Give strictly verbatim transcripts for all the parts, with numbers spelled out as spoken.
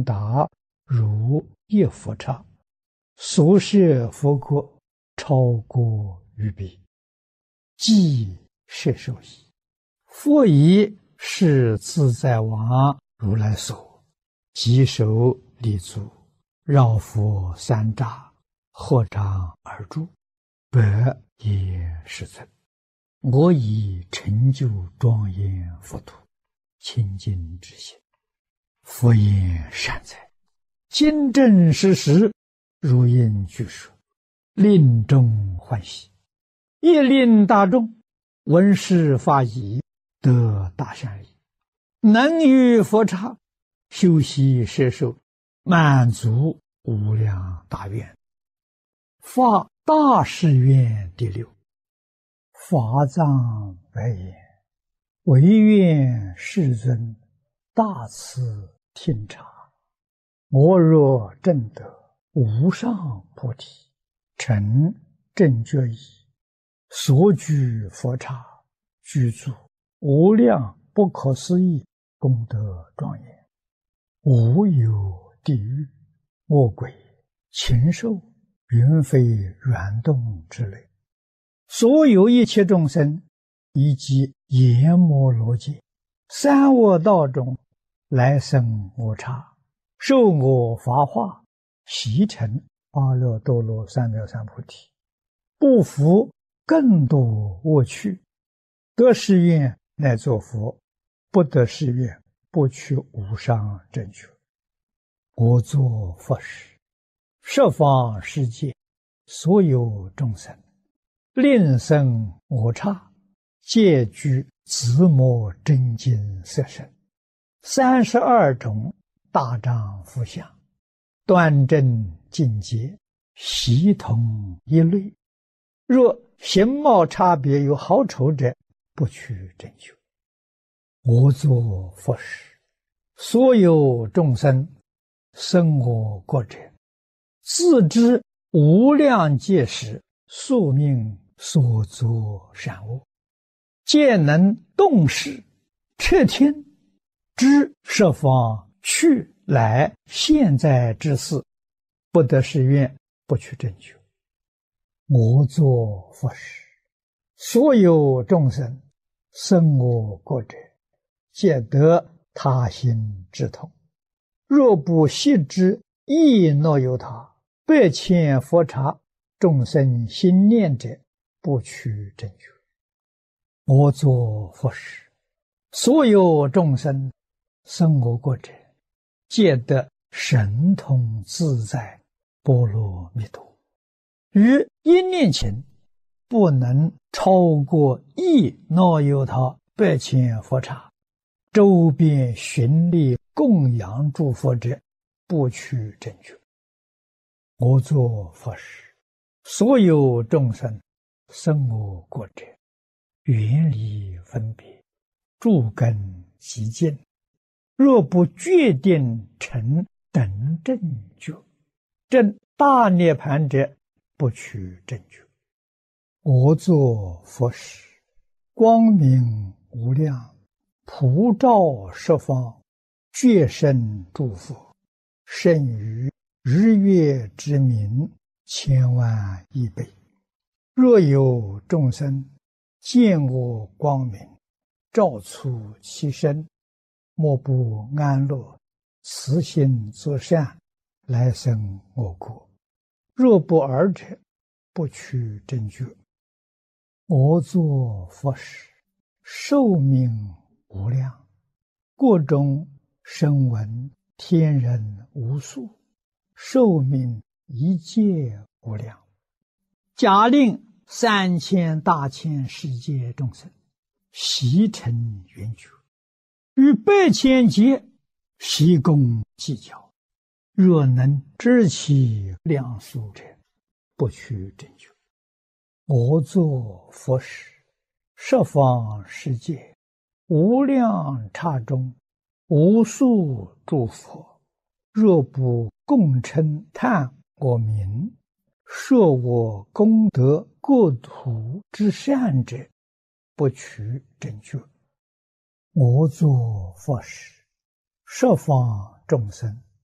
功达如一佛刹，所摄佛国超过于彼，即摄受矣。复以是自在王如来所，即手立足，绕佛三匝，合掌而住，百也世尊。我以成就庄严佛土，清净之心，佛言善哉，今正实实，如应具说，令众欢喜，亦令大众闻是法已，得大善利，能于佛刹修习摄受，满足无量大愿。发大誓愿第六。法藏白言：唯愿世尊大慈听察，我若证得无上菩提，成正觉已，所居佛刹，具足无量不可思议功德庄严，无有地狱、恶鬼、禽兽、云飞缘动之类，所有一切众生，以及阎摩罗界、三恶道中来生我刹，受我法化，习成阿耨多罗三藐三菩提，不服更多恶趣，得誓愿乃作佛，不得誓愿不取无上正觉。我作佛时，十方世界所有众生，令生我刹，皆具自摩真经色身，三十二种大丈夫相，端正境界，悉同一类。若形貌差别有好丑者，不取正觉。我作佛时，所有众生生我国者，自知无量劫时宿命所作善恶，皆能动识彻听，知十方去来现在之事，不得誓愿不取正觉。我作佛时，所有众生生我国者，皆得他心之痛。若不悉知亦若有他，百千佛刹众生心念者，不取正觉。我作佛时，所有众生生我国者，皆得神通自在波罗蜜多。于一念前，不能超过一若有他百千佛刹，周边寻历供养诸佛者，不取正觉。我作佛时，所有众生生我国者，远离分别，诸根极净，若不决定成等正觉，证大涅盘者，不取正觉。我作佛时，光明无量，普照十方，觉生诸佛，胜于日月之明千万亿倍。若有众生见我光明，照出其身，莫不安乐，慈心作善，来生我国。若不尔者，不取正觉。我作佛时，寿命无量，国中声闻天人无数，寿命一切无量。假令三千大千世界众生悉成圆觉，于百千劫悉共计较，若能知其量数者，不取正觉。我作佛时，十方世界无量刹中，无数诸佛，若不共称叹我名，摄我功德国土之善者，不取正觉。我作佛时，十方众生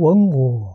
闻我